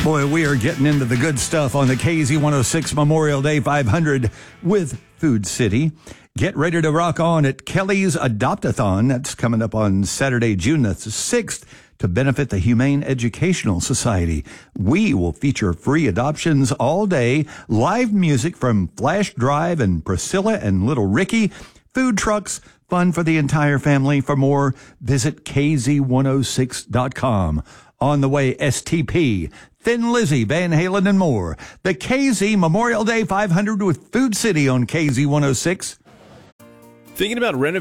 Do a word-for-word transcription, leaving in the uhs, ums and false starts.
Boy, we are getting into the good stuff on the K Z one oh six Memorial Day five hundred with Food City. Get ready to rock on at Kelly's Adopt-a-thon. That's coming up on Saturday, June the sixth, to benefit the Humane Educational Society. We will feature free adoptions all day, live music from Flash Drive and Priscilla and Little Ricky, food trucks, fun for the entire family. For more, visit K Z one oh six dot com. On the way, S T P, Thin Lizzy, Van Halen, and more. The K Z Memorial Day five hundred with Food City on K Z one oh six. Thinking about renovating